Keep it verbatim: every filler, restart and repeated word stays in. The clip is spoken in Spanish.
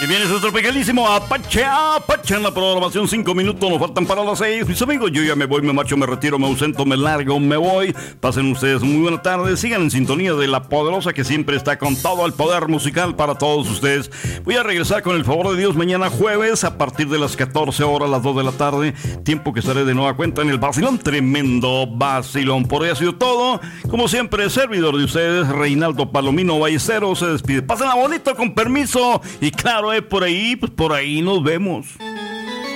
Y viene su tropicalísimo Apache, Apache en la programación. Cinco minutos nos faltan para las seis. Mis amigos, yo ya me voy, me marcho, me retiro, me ausento, me largo, me voy. Pasen ustedes muy buena tarde. Sigan en sintonía de La Poderosa, que siempre está con todo el poder musical para todos ustedes. Voy a regresar con el favor de Dios mañana jueves a partir de las catorce horas, las dos de la tarde. Tiempo que estaré de nueva cuenta en el vacilón, tremendo vacilón. Por hoy ha sido todo. Como siempre, servidor de ustedes, Reinaldo Palomino Ballesteros, se despide. Pásenla bonito, con permiso. Y claro, por ahí, pues por ahí nos vemos.